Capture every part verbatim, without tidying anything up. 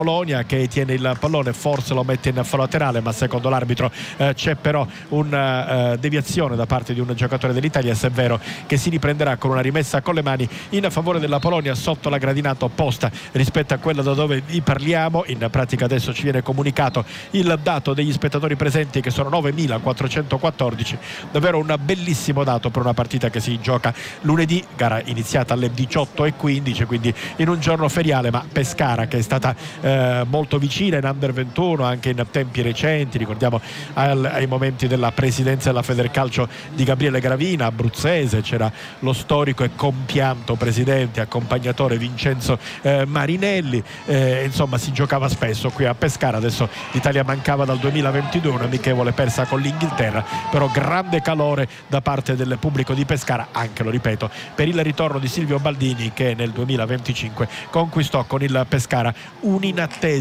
Polonia che tiene il pallone, forse lo mette in fallo laterale, ma secondo l'arbitro eh, c'è però una uh, deviazione da parte di un giocatore dell'Italia, se è vero che si riprenderà con una rimessa con le mani in favore della Polonia sotto la gradinata opposta rispetto a quella da dove vi parliamo. In pratica adesso ci viene comunicato il dato degli spettatori presenti, che sono novemilaquattrocentoquattordici, davvero un bellissimo dato per una partita che si gioca lunedì, gara iniziata alle diciotto e quindici, quindi in un giorno feriale, ma Pescara che è stata eh, molto vicina in under ventuno anche in tempi recenti, ricordiamo al, ai momenti della presidenza della Federcalcio di Gabriele Gravina, abruzzese, c'era lo storico e compianto presidente accompagnatore Vincenzo eh, Marinelli, eh, insomma si giocava spesso qui a Pescara. Adesso l'Italia mancava dal duemilaventidue, una amichevole persa con l'Inghilterra, però grande calore da parte del pubblico di Pescara, anche, lo ripeto, per il ritorno di Silvio Baldini, che nel duemilaventicinque conquistò con il Pescara un'inattesa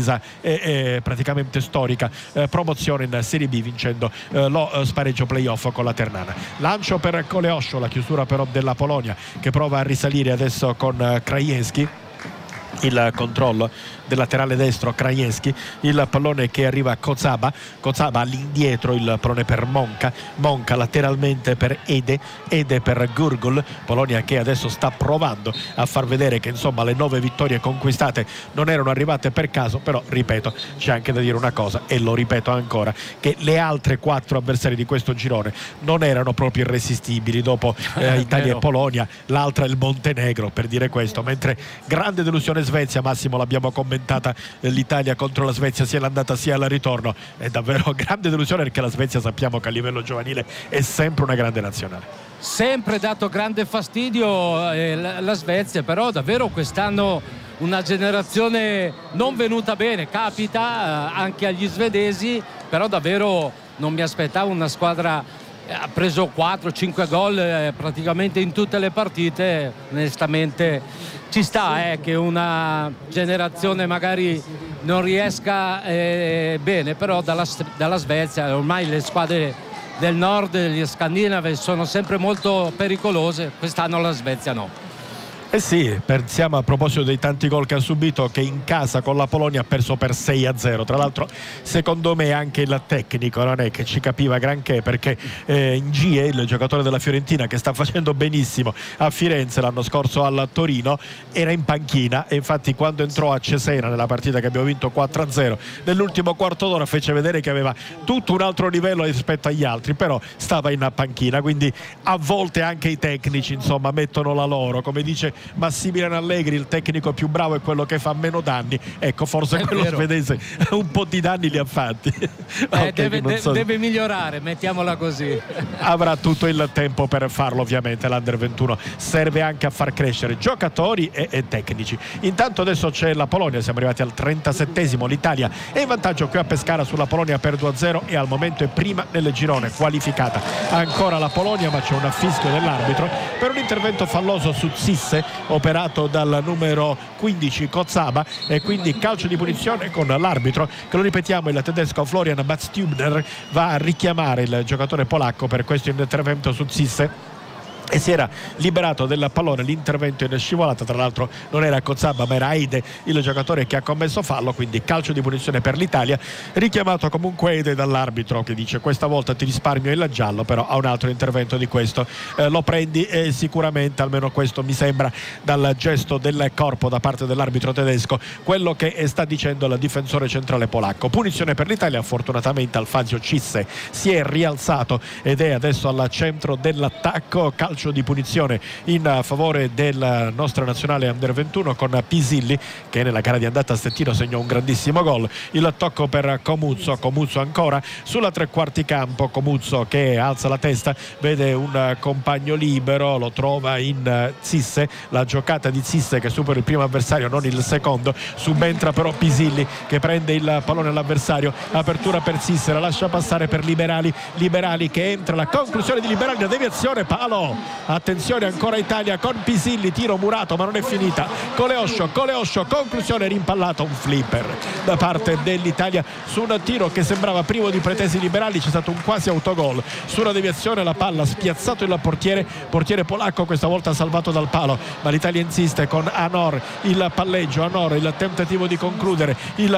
e eh, praticamente storica eh, promozione in Serie B, vincendo eh, lo eh, spareggio playoff con la Ternana. Lancio per Koleosho, la chiusura però della Polonia che prova a risalire adesso con eh, Krajewski. Il controllo del laterale destro Krajewski, il pallone che arriva a Kozaba, Kozaba all'indietro, il pallone per Monca, Monca lateralmente per Ede, Ede per Gurgul. Polonia che adesso sta provando a far vedere che insomma le nove vittorie conquistate non erano arrivate per caso, però ripeto, c'è anche da dire una cosa, e lo ripeto ancora, che le altre quattro avversari di questo girone non erano proprio irresistibili. Dopo eh, Italia e Polonia, l'altra è il Montenegro, per dire questo, mentre grande delusione Svezia, Massimo, l'abbiamo commentata, l'Italia contro la Svezia sia l'andata sia al ritorno, è davvero grande delusione, perché la Svezia sappiamo che a livello giovanile è sempre una grande nazionale, sempre dato grande fastidio eh, la, la Svezia, però davvero quest'anno una generazione non venuta bene, capita eh, anche agli svedesi, però davvero non mi aspettavo una squadra, eh, ha preso quattro cinque gol eh, praticamente in tutte le partite. Onestamente ci sta eh, che una generazione magari non riesca eh, bene, però dalla, dalla Svezia ormai le squadre del nord, gli scandinavi, sono sempre molto pericolose, quest'anno la Svezia no. Eh sì, pensiamo, a proposito dei tanti gol che ha subito, che in casa con la Polonia ha perso per sei a zero. Tra l'altro secondo me anche il tecnico non è che ci capiva granché, perché eh, Ngie, il giocatore della Fiorentina che sta facendo benissimo a Firenze, l'anno scorso al Torino, era in panchina, e infatti quando entrò a Cesena nella partita che abbiamo vinto quattro a zero, nell'ultimo quarto d'ora fece vedere che aveva tutto un altro livello rispetto agli altri, però stava in panchina. Quindi a volte anche i tecnici insomma mettono la loro, come dice Massimiliano Allegri, il tecnico più bravo è quello che fa meno danni. Ecco, forse è quello vero. Svedese un po' di danni li ha fatti. eh, okay, deve, de- so. deve migliorare, mettiamola così. Avrà tutto il tempo per farlo, ovviamente. L'Under ventuno serve anche a far crescere giocatori e, e tecnici. Intanto adesso c'è la Polonia, siamo arrivati al trentasettesimo, l'Italia è in vantaggio qui a Pescara sulla Polonia per due a zero e al momento è prima nel girone, qualificata ancora la Polonia, ma c'è un affischio dell'arbitro per un intervento falloso su Zisse, operato dal numero quindici Kozaba, e quindi calcio di punizione con l'arbitro che, lo ripetiamo, il tedesco Florian Batstubner, va a richiamare il giocatore polacco per questo intervento su Zisse, e si era liberato del pallone. L'intervento in scivolata, tra l'altro non era Kozaba ma era Aide il giocatore che ha commesso fallo, quindi calcio di punizione per l'Italia, richiamato comunque Aide dall'arbitro, che dice questa volta ti risparmio il giallo, però a un altro intervento di questo eh, lo prendi e sicuramente, almeno questo mi sembra dal gesto del corpo da parte dell'arbitro tedesco, quello che sta dicendo il difensore centrale polacco. Punizione per l'Italia, fortunatamente Alfazio Cisse si è rialzato ed è adesso al centro dell'attacco. Calcio di punizione in favore della nostra nazionale Under ventuno con Pisilli, che nella gara di andata a Stettino segnò un grandissimo gol. Il tocco per Comuzzo, Comuzzo ancora sulla tre quarti campo, Comuzzo che alza la testa, vede un compagno libero, lo trova in Zisse, la giocata di Zisse che supera il primo avversario, non il secondo, subentra però Pisilli che prende il pallone all'avversario, apertura per Zisse, la lascia passare per Liberali, Liberali che entra, la conclusione di Liberali, la deviazione, palo. Attenzione ancora Italia con Pisilli, tiro murato ma non è finita. Koleosho, Koleosho, conclusione, rimpallato, un flipper da parte dell'Italia su un tiro che sembrava privo di pretese liberali. C'è stato un quasi autogol su una deviazione, la palla spiazzato il portiere, portiere polacco questa volta salvato dal palo, ma l'Italia insiste con Anor, il palleggio, Anor il tentativo di concludere, il